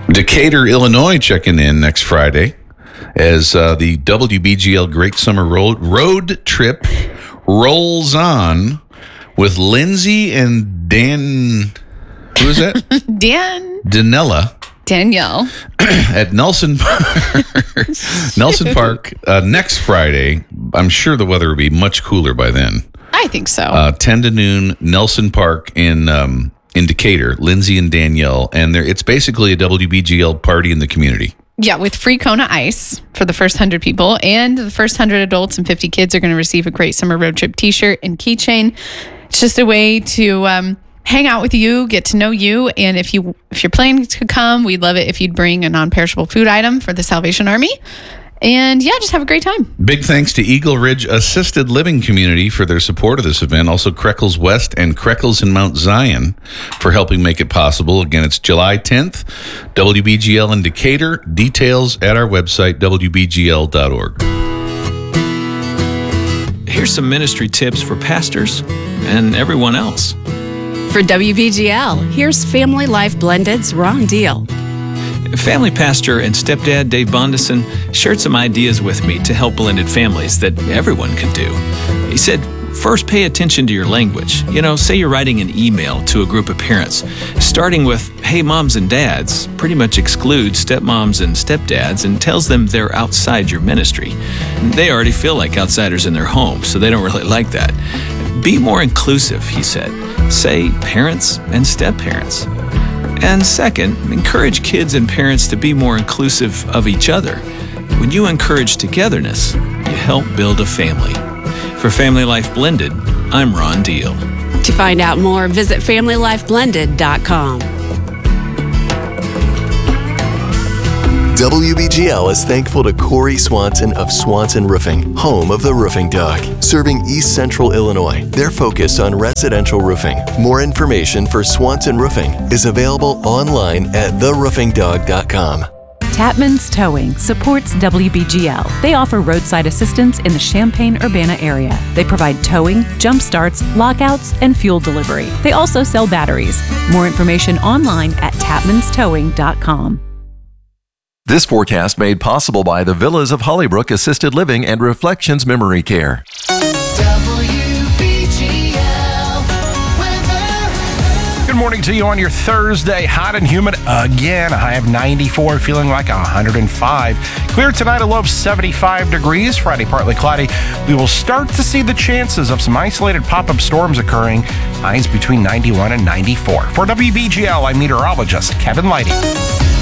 Decatur, Illinois, checking in next Friday as the WBGL Great Summer Road Trip rolls on with Lindsay and Dan. Who is that? Danielle. At Nelson Park next Friday. I'm sure the weather will be much cooler by then. I think so. 10 to noon, Nelson Park in Decatur, Lindsay and Danielle. And it's basically a WBGL party in the community. Yeah, with free Kona Ice for the first 100 people. And the first 100 adults and 50 kids are going to receive a Great Summer Road Trip t-shirt and keychain. It's just a way to hang out with you, get to know you. And if you're planning to come, we'd love it if you'd bring a non-perishable food item for the Salvation Army. And yeah, just have a great time. Big thanks to Eagle Ridge Assisted Living Community for their support of this event. Also, Creckles West and Creckles in Mount Zion for helping make it possible. Again, it's July 10th, WBGL in Decatur. Details at our website, wbgl.org. Here's some ministry tips for pastors and everyone else. For WBGL, here's Family Life Blended's Ron Deal. Family pastor and stepdad Dave Bondison shared some ideas with me to help blended families that everyone can do. He said, first, pay attention to your language. Say you're writing an email to a group of parents. Starting with, hey, moms and dads, pretty much excludes stepmoms and stepdads and tells them they're outside your ministry. They already feel like outsiders in their home, so they don't really like that. Be more inclusive, he said. Say parents and step-parents. And second, encourage kids and parents to be more inclusive of each other. When you encourage togetherness, you help build a family. For Family Life Blended, I'm Ron Deal. To find out more, visit FamilyLifeBlended.com. WBGL is thankful to Corey Swanson of Swanson Roofing, home of the Roofing Dog, serving East Central Illinois. Their focus on residential roofing. More information for Swanson Roofing is available online at theroofingdog.com. Tapman's Towing supports WBGL. They offer roadside assistance in the Champaign-Urbana area. They provide towing, jump starts, lockouts, and fuel delivery. They also sell batteries. More information online at tapmanstowing.com. This forecast made possible by the Villas of Hollybrook Assisted Living and Reflections Memory Care. Good morning to you on your Thursday. Hot and humid again. A high of 94, feeling like 105. Clear tonight, a low of 75 degrees. Friday, partly cloudy. We will start to see the chances of some isolated pop-up storms occurring. Highs between 91 and 94. For WBGL, I'm meteorologist Kevin Lighty.